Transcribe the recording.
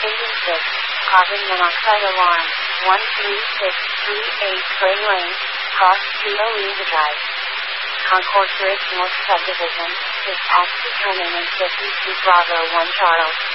carbon monoxide alarm, 13638 Gray Lane, cross GOE the drive. Concourse Ridge North Subdivision, dispatch determinant 52 Bravo 1 Charles.